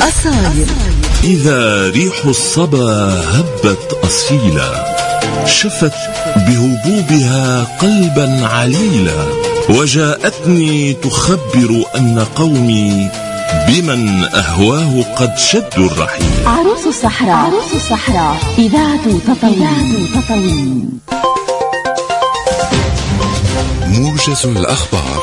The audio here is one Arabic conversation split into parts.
أصايل. إذا ريح الصبا هبت أصيلا، شفت بهبوبها قلبا عليلا، وجاءتني تخبر أن قومي بمن أهواه قد شدوا الرحيل. عروس الصحراء إذاعة تطاوين. موجز الأخبار.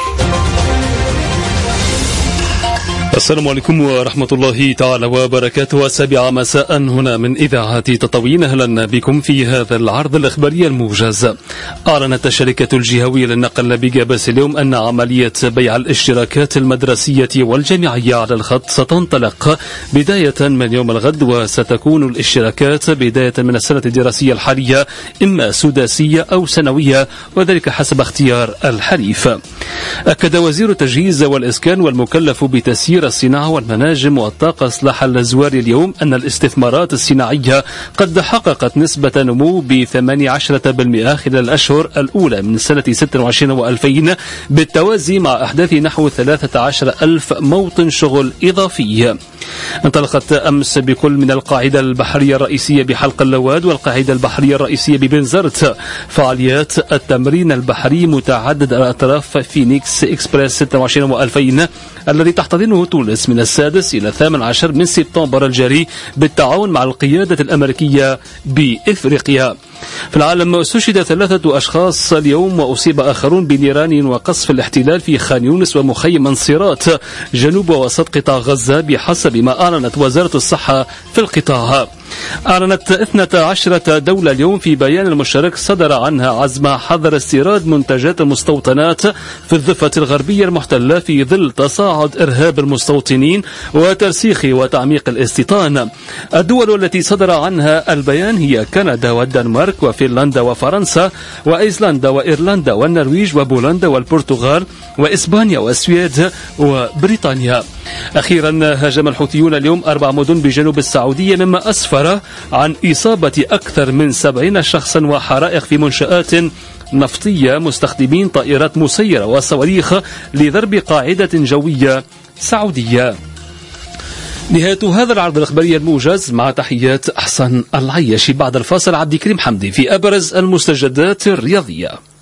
السلام عليكم ورحمة الله تعالى وبركاته. 7 مساء هنا من إذاعة تطاوين. أهلا بكم في هذا العرض الإخباري الموجز. أعلنت الشركة الجهوية للنقل بجابس اليوم أن عملية بيع الاشتراكات المدرسية والجامعية على الخط ستنطلق بداية من يوم الغد، وستكون الاشتراكات بداية من السنة الدراسية الحالية إما سداسية أو سنوية، وذلك حسب اختيار الحليف. أكد وزير التجهيز والإسكان والمكلف بتسيير الصناعة والمناجم والطاقة صلاح الزواري اليوم أن الاستثمارات الصناعية قد حققت نسبة نمو ب18% خلال الأشهر الأولى من سنة 26 و2000 بالتوازي مع أحداث نحو 13,000 موطن شغل إضافي. انطلقت أمس بكل من القاعدة البحرية الرئيسية بحلق اللواد والقاعدة البحرية الرئيسية ببنزرت فعاليات التمرين البحري متعدد الأطراف فينيكس إكسبريس 26 و2000 الذي تحتضنه تونس من 6 إلى 18 من سبتمبر الجاري بالتعاون مع القيادة الأمريكية بإفريقيا. في العالم استشهد 3 أشخاص اليوم وأصيب آخرون بنيران وقصف الاحتلال في خان يونس ومخيم منصيرات جنوب ووسط قطاع غزة بحسب ما أعلنت وزارة الصحة في القطاع. أعلنت 12 دولة اليوم في بيان المشترك صدر عنها عزم حظر استيراد منتجات المستوطنات في الضفة الغربية المحتلة في ظل تصاعد إرهاب المستوطنين وترسيخ وتعميق الاستيطان. الدول التي صدر عنها البيان هي كندا والدنمارك وفنلندا وفرنسا وأيسلندا وإيرلندا والنرويج وبولندا والبرتغال وإسبانيا والسويد وبريطانيا. أخيرا هاجم الحوثيون اليوم 4 مدن بجنوب السعودية مما أسفر عن إصابة أكثر من 70 شخصا وحرائق في منشآت نفطية مستخدمين طائرات مسيرة وصواريخ لضرب قاعدة جوية سعودية. نهاية هذا العرض الإخباري الموجز مع تحيات أحسن العياشي. بعد الفاصل عبد الكريم حمدي في أبرز المستجدات الرياضية.